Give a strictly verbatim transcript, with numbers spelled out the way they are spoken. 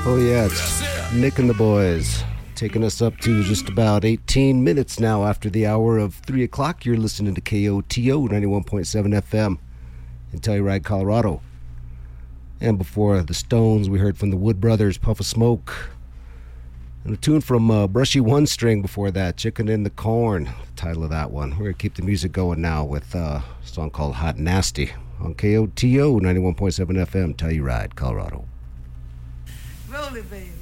Oh yeah, it's Nick and the boys taking us up to just about eighteen minutes now after the hour of three o'clock. You're listening to K O T O ninety-one point seven F M in Telluride, Colorado. And before the Stones, we heard from the Wood Brothers, Puff of Smoke. And a tune from uh, Brushy One String before that, Chicken in the Corn, the title of that one. We're going to keep the music going now with uh, a song called Hot Nasty on K O T O ninety-one point seven F M, Telluride, Colorado. Roll it, baby.